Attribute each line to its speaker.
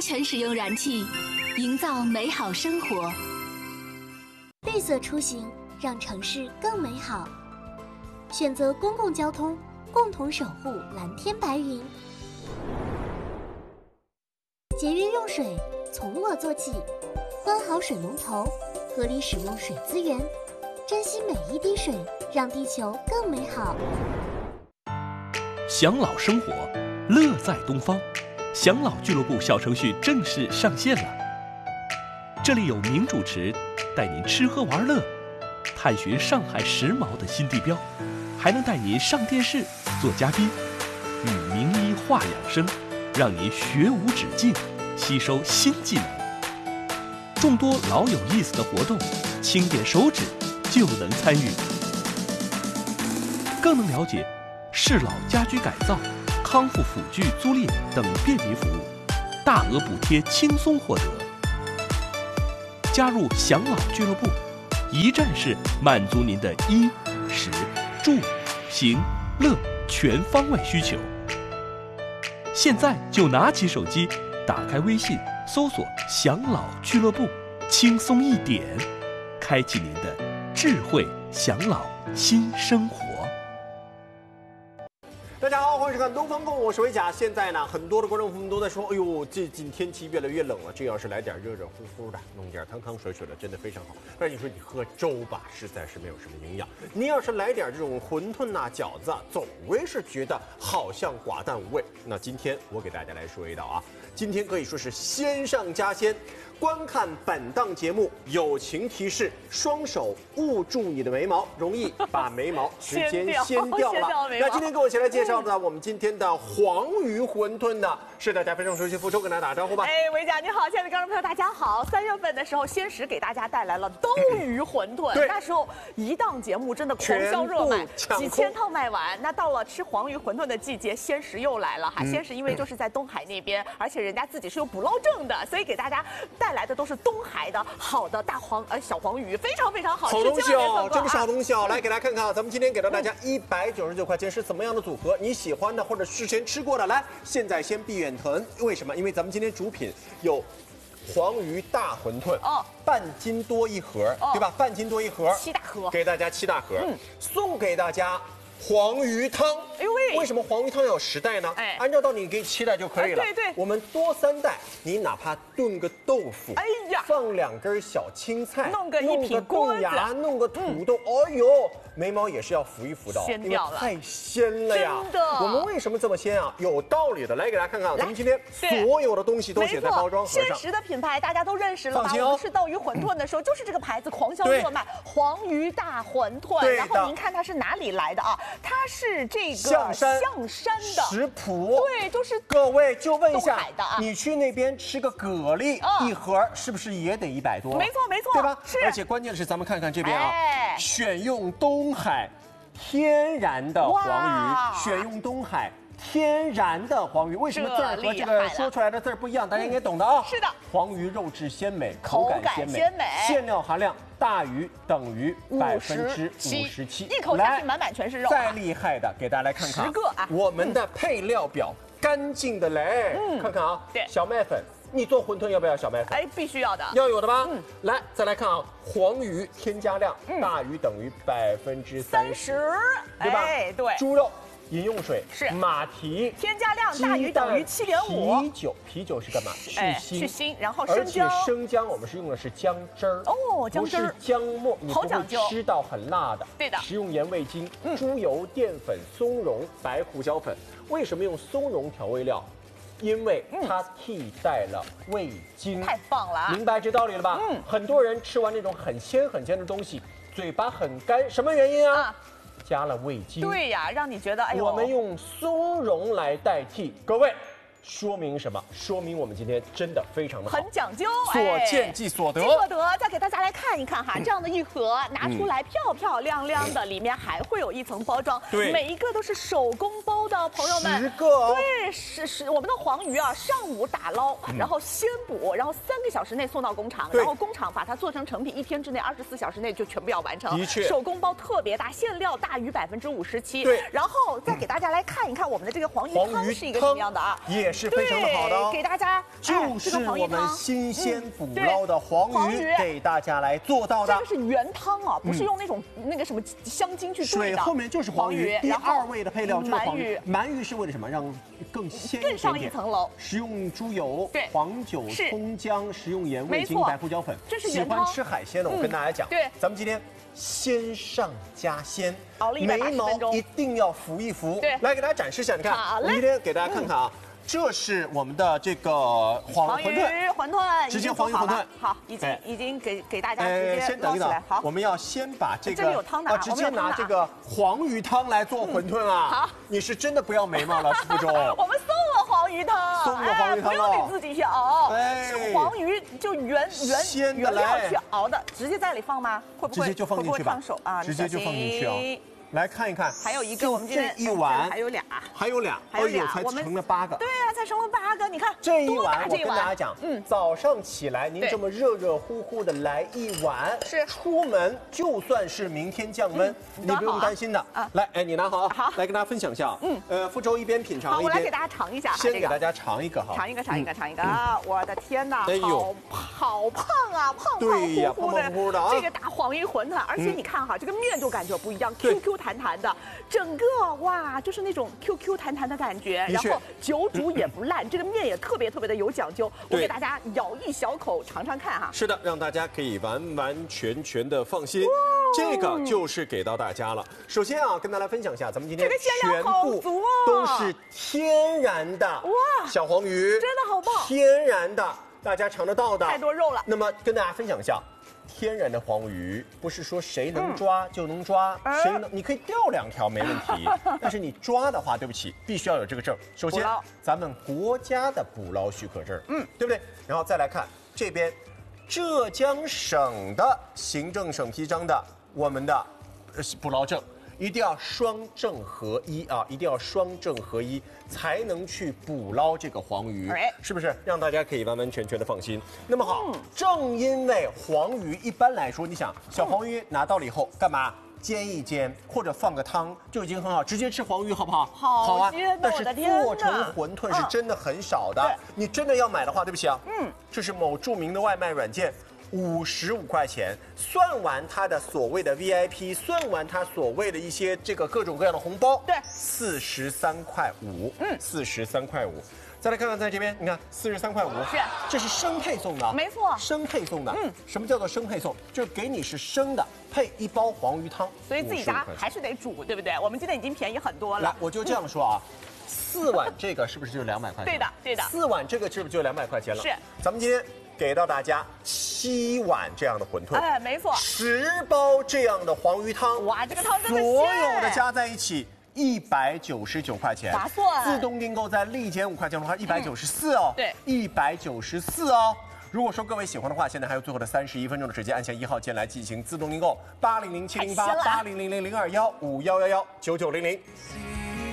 Speaker 1: 全使用燃气，营造美好生活。
Speaker 2: 绿色出行，让城市更美好。选择公共交通，共同守护蓝天白云。节约用水，从我做起。关好水龙头，合理使用水资源，珍惜每一滴水，让地球更美好。
Speaker 3: 享老生活，乐在东方。享老俱乐部小程序正式上线了，这里有名主持带您吃喝玩乐，探寻上海时髦的新地标，还能带您上电视做嘉宾，与名医话养生，让您学无止境，吸收新技能。众多老有意思的活动，轻点手指就能参与，更能了解适老家居改造、康复辅具租赁等便民服务，大额补贴轻松获得。加入享老俱乐部，一站式满足您的衣、食、住、行、乐全方位需求。现在就拿起手机，打开微信，搜索享老俱乐部，轻松一点，开启您的智慧享老新生活。
Speaker 4: 大家好，欢迎收看《东方购》，我是维甲。现在呢，很多的观众朋友们都在说，哎呦，最近天气越来越冷了，这要是来点热热乎乎的，弄点汤汤水水的，真的非常好。但是你说你喝粥吧，实在是没有什么营养。你要是来点这种馄饨呐、饺子啊，总归是觉得好像寡淡无味。那今天我给大家来说一道啊，今天可以说是鲜上加鲜。观看本档节目，友情提示：双手捂住你的眉毛，容易把眉毛直接掀掉了。那今天跟我一起来介绍的，我们今天的黄鱼馄饨呢，是大家非常熟悉，付周跟大家打招呼吧。
Speaker 5: 哎，维甲你好，亲爱的观众朋友大家好。3月份的时候，鲜食给大家带来了兜鱼馄饨，那时候一档节目真的狂销热卖，几千套卖完。那到了吃黄鱼馄饨的季节，鲜食又来了哈。鲜食因为就是在东海那边，而且人家自己是有捕捞证的，所以给大家带来的都是东海的好的小黄鱼，非常非常好吃。
Speaker 4: 好东西哦，真的是好东西哦！来给大家看看啊，咱们今天给到大家199块钱是怎么样的组合？你喜欢的或者事先吃过的，来，现在先闭眼疼。为什么？因为咱们今天主品有黄鱼大馄饨哦，半斤多一盒，对吧？半斤多一盒
Speaker 5: ，7大盒，
Speaker 4: 给大家7大盒，送给大家。黄鱼汤，哎呦喂！为什么黄鱼汤要有10袋呢？哎，按照道理你给7袋就可以了。对，我们多3袋，你哪怕炖个豆腐，哎呀，放2根小青菜，弄个豆芽，弄个土豆，哎呦，眉毛也是要浮一浮的，
Speaker 5: 鲜掉了，
Speaker 4: 太鲜了呀！
Speaker 5: 真的，
Speaker 4: 我们为什么这么鲜啊？有道理的，来给大家看看，咱们今天所有的东西都写在包装盒上。
Speaker 5: 鲜食的品牌大家都认识了吧？我们吃斗鱼馄饨的时候，就是这个牌子狂销热卖，黄鱼大馄饨。然后您看它是哪里来的啊？它是这个象山的
Speaker 4: 食谱，
Speaker 5: 对，就是
Speaker 4: 各位就问一下，你去那边吃个蛤蜊一盒是不是也得100多？
Speaker 5: 没错，
Speaker 4: 对吧？
Speaker 5: 是。
Speaker 4: 而且关键的是，咱们看看这边啊，选用东海天然的黄鱼，选用东海天然的黄鱼，为什么字儿和这个说出来的字儿不一样？大家应该懂的啊。
Speaker 5: 是的，
Speaker 4: 黄鱼肉质鲜美，口感鲜美，馅料含量大于等于57%，
Speaker 5: 一口下去满满全是肉。
Speaker 4: 再厉害的，给大家来看看
Speaker 5: 10个啊，
Speaker 4: 我们的配料表干净的嘞，看看啊，
Speaker 5: 对，
Speaker 4: 小麦粉。你做馄饨要不要小麦粉？
Speaker 5: 哎，必须要的，
Speaker 4: 要有的吧。来，再来看啊，黄鱼添加量大于等于30%，对吧？
Speaker 5: 哎，对。
Speaker 4: 猪肉、饮用水
Speaker 5: 是
Speaker 4: 马蹄，
Speaker 5: 添加量大于等于7.5。
Speaker 4: 啤酒是干嘛？
Speaker 5: 去腥，然后生姜。
Speaker 4: 而且生姜我们是用的是姜汁儿
Speaker 5: 哦，姜汁儿，
Speaker 4: 不是姜末，你不会吃到很辣的。
Speaker 5: 对的。
Speaker 4: 食用盐、味精、猪油、淀粉、松茸、白胡椒粉。为什么用松茸调味料？因为它替代了味精，
Speaker 5: 太棒了，
Speaker 4: 明白这道理了吧？很多人吃完那种很鲜的东西，嘴巴很干，什么原因啊？加了味精。
Speaker 5: 对呀，让你觉得哎呦。
Speaker 4: 我们用松茸来代替，各位。说明什么？说明我们今天真的非常的好，
Speaker 5: 很讲究，
Speaker 4: 所见即所得。
Speaker 5: 再给大家来看一看哈，这样的一盒拿出来漂漂亮亮的，里面还会有一层包装，
Speaker 4: 对，
Speaker 5: 每一个都是手工包的，朋友们
Speaker 4: ，10个，
Speaker 5: 对，是我们的黄鱼啊，上午打捞，然后鲜捕，然后3个小时内送到工厂，然后工厂把它做成成品，1天之内24小时内就全部要完成。
Speaker 4: 的确，
Speaker 5: 手工包特别大，馅料大于57%。
Speaker 4: 对，
Speaker 5: 然后再给大家来看一看我们的这个黄鱼汤是一个什么样的啊？
Speaker 4: 也是非常的好的哦，
Speaker 5: 给大家
Speaker 4: 就是我们新鲜捕捞的黄鱼给大家来做到的。
Speaker 5: 这个是原汤啊，不是用那个什么香精去兑的。
Speaker 4: 水后面就是黄鱼，第二位的配料就是黄鱼。鳗鱼是为了什么？让更鲜一点点，
Speaker 5: 更上一层楼。
Speaker 4: 食用猪油、黄酒、葱姜，食用盐、味精、白胡椒粉。
Speaker 5: 这是原汤。
Speaker 4: 喜欢吃海鲜的，我跟大家讲，
Speaker 5: 对，
Speaker 4: 咱们今天鲜上加鲜，
Speaker 5: 熬了180分钟，
Speaker 4: 眉毛一定要浮一浮。
Speaker 5: 对，
Speaker 4: 来给大家展示一下，你看，我们今天给大家看看啊。这是我们的这个馄饨，直接黄鱼馄饨，
Speaker 5: 好，已经给大家直接
Speaker 4: 先等一等，
Speaker 5: 好，
Speaker 4: 我们要先把这个
Speaker 5: 这里有汤的，
Speaker 4: 直接拿这个黄鱼汤来做馄饨啊！
Speaker 5: 好，
Speaker 4: 你是真的不要眉毛了，师傅中。
Speaker 5: 我们送了黄鱼汤，不用你自己去熬，是黄鱼就原料去熬的，直接在里放吗？会不会
Speaker 4: 直接就放进去吧？
Speaker 5: 烫手啊，
Speaker 4: 直接就放进去哦。来看一看，
Speaker 5: 还有一个，我们今天
Speaker 4: 这一碗
Speaker 5: 还有俩，
Speaker 4: 才成了8个。
Speaker 5: 对呀，才成了8个，你看
Speaker 4: 这一碗，我跟大家讲，早上起来您这么热热乎乎的来一碗，
Speaker 5: 是
Speaker 4: 出门就算是明天降温，你不用担心的啊。来，你拿好啊，好，来跟大家分享一下。福州一边品尝一边，
Speaker 5: 我来给大家尝一下，
Speaker 4: 先给大家尝一个哈，
Speaker 5: 尝一个啊！我的天哪，好胖啊，胖乎的这个大黄鱼馄饨，而且你看哈，这个面就感觉不一样 ，QQ 弹弹的，整个哇就是那种 QQ 弹弹的感觉，然后久煮也不烂，这个面也特别的有讲究。我给大家咬一小口尝尝看哈。
Speaker 4: 是的，让大家可以完完全的放心。这个就是给到大家了。首先啊，跟大家分享一下，咱们今天全部都是天然的小黄鱼，
Speaker 5: 真的好棒，
Speaker 4: 天然的，大家尝得到的，
Speaker 5: 太多肉了。
Speaker 4: 那么跟大家分享一下。天然的黄鱼不是说谁能抓就能抓，你可以钓2条没问题，但是你抓的话，对不起，必须要有这个证。首先，咱们国家的捕捞许可证，对不对？然后再来看这边，浙江省的行政省批章的我们的捕捞证。一定要双证合一啊！一定要双证合一，才能去捕捞这个黄鱼，是不是？让大家可以完完全的放心。那么好，正因为黄鱼一般来说，你想小黄鱼拿到了以后干嘛？煎一煎或者放个汤就已经很好，直接吃黄鱼好不好？
Speaker 5: 好啊！
Speaker 4: 但是做成馄饨是真的很少的。你真的要买的话，对不起啊，这是某著名的外卖软件。55块钱，算完它的所谓的 VIP， 算完它所谓的一些这个各种各样的红包，
Speaker 5: 对
Speaker 4: ，43块5， 43块5。再来看看在这边，你看43块5，
Speaker 5: 是，
Speaker 4: 这是生配送的，
Speaker 5: 没错，
Speaker 4: 生配送的。什么叫做生配送？就是给你是生的，配1包黄鱼汤，
Speaker 5: 所以自己家还是得煮，对不对？我们今天已经便宜很多了。
Speaker 4: 来，我就这样说啊。4碗这个是不是就200块钱？
Speaker 5: 对的。
Speaker 4: 4碗这个是不是就200块钱了？
Speaker 5: 是。
Speaker 4: 咱们今天给到大家7碗这样的馄饨，
Speaker 5: 没错
Speaker 4: ，10包这样的黄鱼汤，
Speaker 5: 哇，这个汤真的
Speaker 4: 所有的加在一起199块钱，
Speaker 5: 划算。
Speaker 4: 自动订购再立减5块钱的话，194哦，
Speaker 5: 对
Speaker 4: ，194哦。如果说各位喜欢的话，现在还有最后的31分钟的时间，按下1号键来进行自动订购，80070880000215119900。